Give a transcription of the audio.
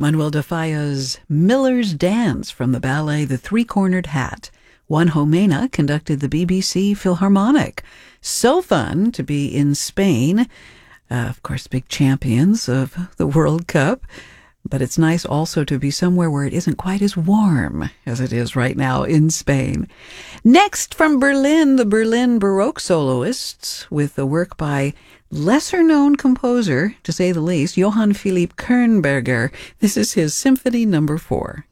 Manuel de Falla's Miller's Dance from the ballet The Three-Cornered Hat. Juan Jomena conducted the BBC Philharmonic. So fun to be in Spain. Of course, big champions of the World Cup. But it's nice also to be somewhere where it isn't quite as warm as it is right now in Spain. Next from Berlin, the Berlin Baroque soloists with a work by lesser-known composer, to say the least, Johann Philipp Kernberger. This is his Symphony No. 4.